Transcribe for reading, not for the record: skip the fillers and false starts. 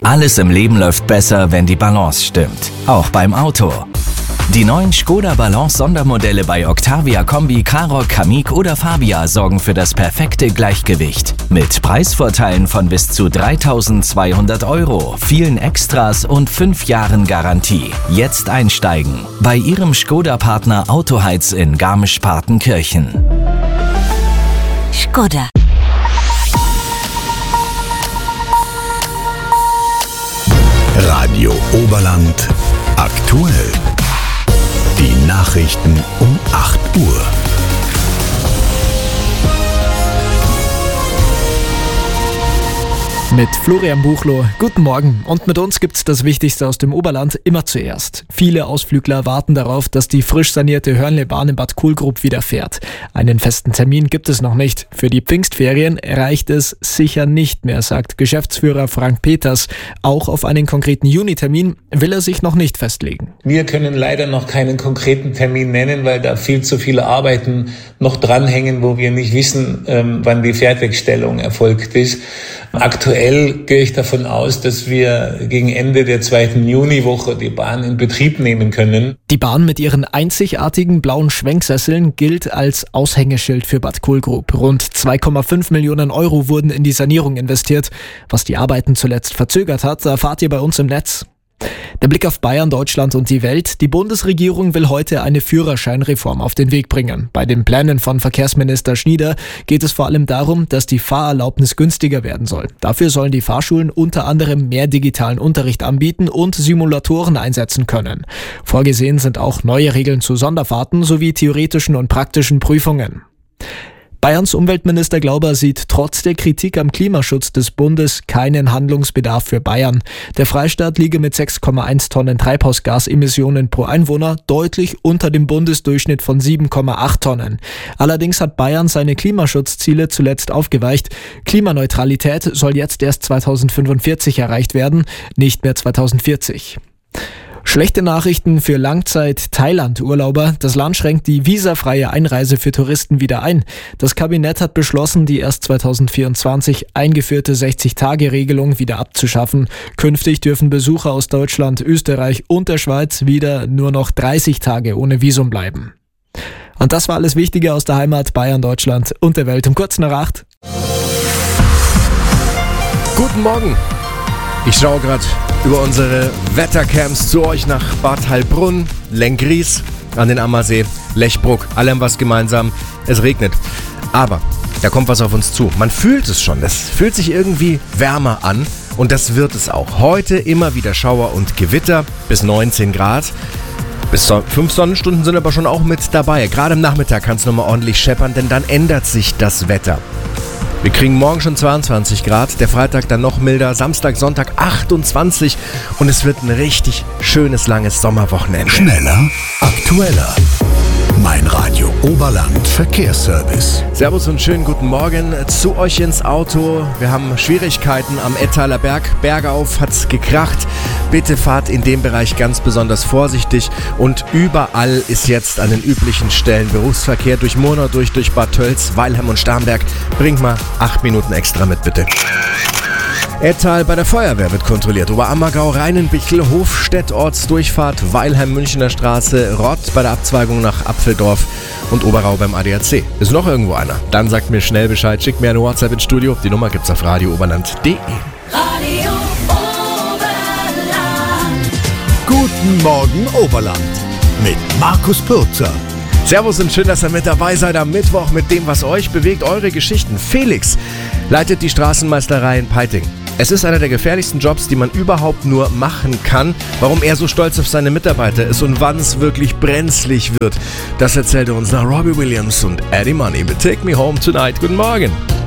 Alles im Leben läuft besser, wenn die Balance stimmt. Auch beim Auto. Die neuen Skoda Balance Sondermodelle bei Octavia Kombi, Karoq, Kamiq oder Fabia sorgen für das perfekte Gleichgewicht. Mit Preisvorteilen von bis zu 3.200 €, vielen Extras und 5 Jahren Garantie. Jetzt einsteigen. Bei Ihrem Skoda-Partner Autoheiz in Garmisch-Partenkirchen. Skoda. Radio Oberland aktuell. Die Nachrichten um 8 Uhr. Mit Florian Buchloh. Guten Morgen. Und mit uns gibt's das Wichtigste aus dem Oberland immer zuerst. Viele Ausflügler warten darauf, dass die frisch sanierte Hörnlebahn in Bad Kohlgrub wieder fährt. Einen festen Termin gibt es noch nicht. Für die Pfingstferien reicht es sicher nicht mehr, sagt Geschäftsführer Frank Peters. Auch auf einen konkreten Juni-Termin will er sich noch nicht festlegen. Wir können leider noch keinen konkreten Termin nennen, weil da viel zu viele Arbeiten noch dranhängen, wo wir nicht wissen, wann die Fertigstellung erfolgt ist. Aktuell gehe ich davon aus, dass wir gegen Ende der 2. Juniwoche die Bahn in Betrieb nehmen können. Die Bahn mit ihren einzigartigen blauen Schwenksesseln gilt als Aushängeschild für Bad Kohlgrub. Rund 2,5 Millionen € wurden in die Sanierung investiert. Was die Arbeiten zuletzt verzögert hat, erfahrt ihr bei uns im Netz. Der Blick auf Bayern, Deutschland und die Welt. Die Bundesregierung will heute eine Führerscheinreform auf den Weg bringen. Bei den Plänen von Verkehrsminister Schnieder geht es vor allem darum, dass die Fahrerlaubnis günstiger werden soll. Dafür sollen die Fahrschulen unter anderem mehr digitalen Unterricht anbieten und Simulatoren einsetzen können. Vorgesehen sind auch neue Regeln zu Sonderfahrten sowie theoretischen und praktischen Prüfungen. Bayerns Umweltminister Glauber sieht trotz der Kritik am Klimaschutz des Bundes keinen Handlungsbedarf für Bayern. Der Freistaat liege mit 6,1 Tonnen Treibhausgasemissionen pro Einwohner deutlich unter dem Bundesdurchschnitt von 7,8 Tonnen. Allerdings hat Bayern seine Klimaschutzziele zuletzt aufgeweicht. Klimaneutralität soll jetzt erst 2045 erreicht werden, nicht mehr 2040. Schlechte Nachrichten für Langzeit-Thailand-Urlauber. Das Land schränkt die visafreie Einreise für Touristen wieder ein. Das Kabinett hat beschlossen, die erst 2024 eingeführte 60-Tage-Regelung wieder abzuschaffen. Künftig dürfen Besucher aus Deutschland, Österreich und der Schweiz wieder nur noch 30 Tage ohne Visum bleiben. Und das war alles Wichtige aus der Heimat, Bayern, Deutschland und der Welt um kurz nach 8. Guten Morgen. Ich schaue gerade über unsere Wettercamps zu euch nach Bad Heilbrunn, Lenggries an den Ammersee, Lechbruck. Alle haben was gemeinsam. Es regnet. Aber da kommt was auf uns zu. Man fühlt es schon. Es fühlt sich irgendwie wärmer an. Und das wird es auch. Heute immer wieder Schauer und Gewitter bis 19 Grad. Bis 5 Sonnenstunden sind aber schon auch mit dabei. Gerade am Nachmittag kann es nochmal ordentlich scheppern, denn dann ändert sich das Wetter. Wir kriegen morgen schon 22 Grad, der Freitag dann noch milder, Samstag, Sonntag 28 und es wird ein richtig schönes, langes Sommerwochenende. Schneller, aktueller. Mein Radio Oberland Verkehrsservice. Servus und schönen guten Morgen zu euch ins Auto. Wir haben Schwierigkeiten am Ettaler Berg. Bergauf hat's gekracht. Bitte fahrt in dem Bereich ganz besonders vorsichtig. Und überall ist jetzt an den üblichen Stellen Berufsverkehr durch Murnau, durch Bad Tölz, Weilheim und Starnberg. Bringt mal 8 Minuten extra mit, bitte. Ettal bei der Feuerwehr wird kontrolliert. Oberammergau, Rheinenbichl, Hofstedt, Ortsdurchfahrt, Weilheim, Münchner Straße, Rott bei der Abzweigung nach Apfeldorf und Oberau beim ADAC. Ist noch irgendwo einer? Dann sagt mir schnell Bescheid, schickt mir eine WhatsApp ins Studio. Die Nummer gibt's auf radiooberland.de. Radio Oberland. Guten Morgen Oberland mit Markus Pürzer. Servus und schön, dass ihr mit dabei seid am Mittwoch mit dem, was euch bewegt, eure Geschichten. Felix leitet die Straßenmeisterei in Peiting. Es ist einer der gefährlichsten Jobs, die man überhaupt nur machen kann. Warum er so stolz auf seine Mitarbeiter ist und wann es wirklich brenzlig wird, das erzählt er uns nach Robbie Williams und Eddie Money mit Take Me Home Tonight. Guten Morgen.